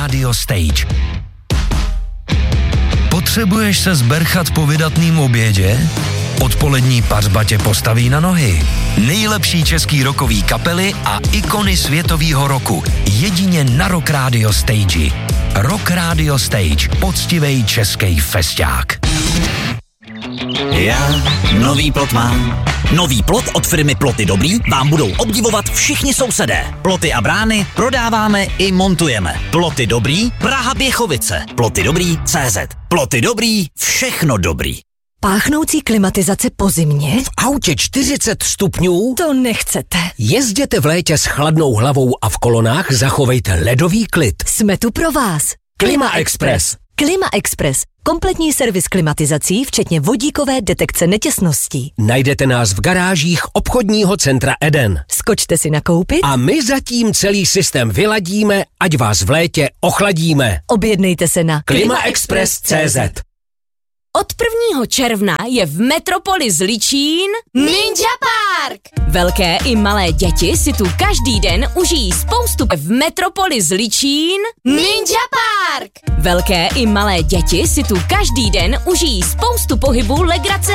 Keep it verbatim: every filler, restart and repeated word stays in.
Radio Stage. Potřebuješ se zberchat po vydatným obědě? Odpolední pařba tě postaví na nohy. Nejlepší český rockový kapely a ikony světovýho roku. Jedině na Rock Radio Stage. Rock Radio Stage. Poctivej český festák. Já nový plot mám. Nový plot od firmy Ploty Dobrý vám budou obdivovat všichni sousedé. Ploty a brány prodáváme i montujeme. Ploty Dobrý, Praha Běchovice. Ploty Dobrý tečka cé zet. Ploty Dobrý, všechno dobrý. Páchnoucí klimatizace po zimě? V autě čtyřicet stupňů? To nechcete. Jezděte v létě s chladnou hlavou a v kolonách zachovejte ledový klid. Jsme tu pro vás. Klima Express. Klima Express. Kompletní servis klimatizací, včetně vodíkové detekce netěsností. Najdete nás v garážích obchodního centra Eden. Skočte si nakoupit a my zatím celý systém vyladíme, ať vás v létě ochladíme. Objednejte se na klima express tečka cé zet. Od prvního června je v Metropoli Zličín Ninja Park. Velké i malé děti si tu každý den užijí spoustu v Metropoli Zličín Ninja Park. Velké i malé děti si tu každý den užijí spoustu pohybu, legrace